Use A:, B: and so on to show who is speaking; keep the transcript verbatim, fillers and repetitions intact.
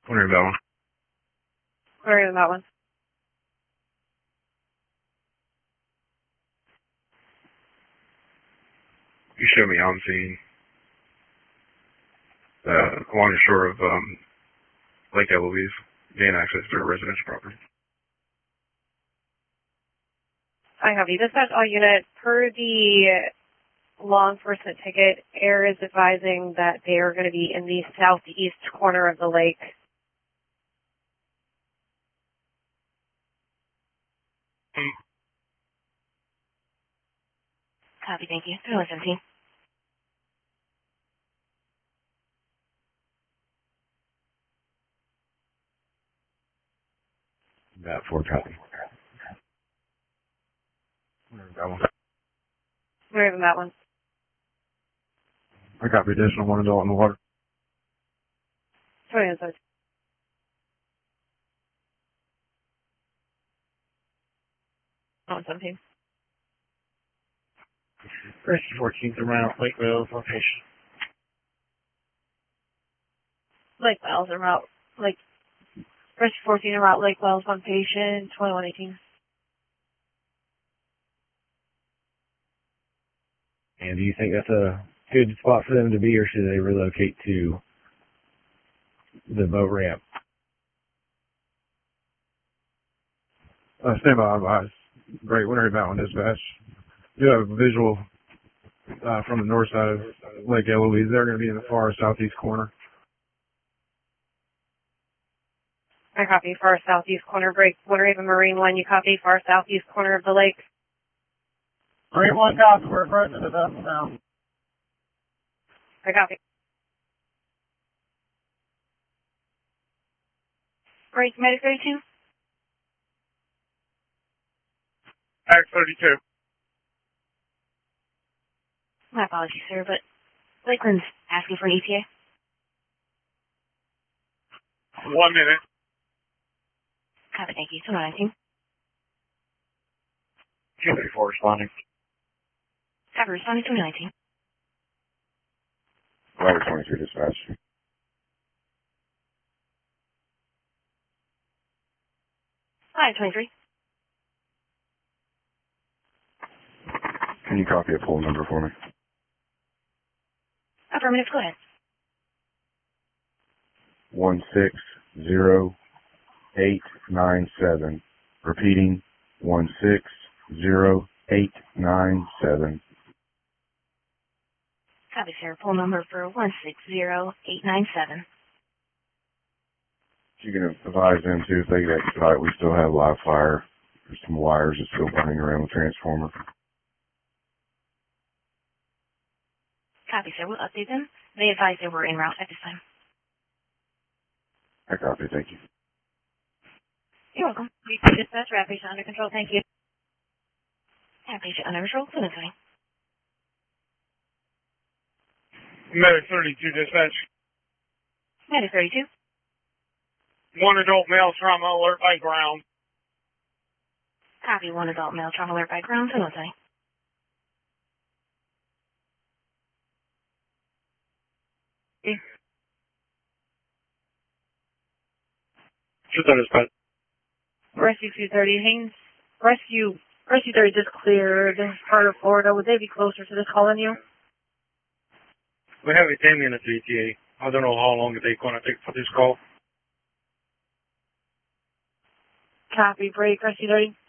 A: Wondering about one.
B: Wondering about one.
A: You show me on scene. Uh, along the shore of um, Lake Eloise, gain access to a residential property.
B: I have you. Dispatch all unit. Per the law enforcement ticket, AIR is advising that they are going to be in the southeast corner of the lake.
C: Copy, thank you. three one seventeen.
A: That four copy. Wondering about one.
B: Wondering about one.
A: I copy additional one adult in the water.
B: twenty-one seventeen. twenty-one seventeen.
D: Rescue fourteenth around Lakeville location.
B: Lake Wells are out. Lake. Rescue fourteen around Lake Wells, one patient, twenty-one eighteen.
E: And do you think that's a good spot for them to be, or should they relocate to the boat ramp?
A: Uh, stand by, advise. Great, wondering about one, dispatch. You have a visual uh, from the north side of Lake Eloise. They're going to be in the far southeast corner.
B: I copy far southeast corner break. Winter Marine one, you copy far southeast corner of the lake.
D: Marine one copy, we're approaching the vessel now.
B: I copy. Break medic thirty-two.
D: Act thirty-two.
C: My apologies, sir, but Lakeland's asking for an E T A.
D: One minute.
C: Copy, thank you. two one nineteen.
D: two thirty-four responding.
C: Copy, responding two nineteen.
A: Ladder twenty-three, dispatch.
C: Ladder twenty-three.
A: Can you copy a poll number for me?
C: Affirmative, go ahead.
A: One six zero eight nine seven. Repeating, one six zero eight nine seven.
C: Copy, sir. Poll number for one six zero eight nine seven.
A: You can advise them too if they get expedite. We still have live fire. There's some wires that's still burning around the transformer.
C: Copy, sir. We'll update them. They advise they were en route at this time.
A: I copy. Thank you.
C: You're welcome.
B: Dispatch, rapid patient under control. Thank you.
C: Yeah, patient under control. Fluent twenty.
D: Medic thirty-two dispatch.
C: Medic thirty-two.
D: One adult male trauma alert by ground.
C: Copy, one adult male trauma alert by ground. Fluent twenty.
D: Shoot that dispatch.
B: Rescue two thirty. Haynes. Rescue. Rescue thirty just cleared part of Florida. Would they be closer to this call than you?
D: We have a ten minute E T A. I don't know how long they're going to take for this call.
B: Copy. Break. Rescue thirty.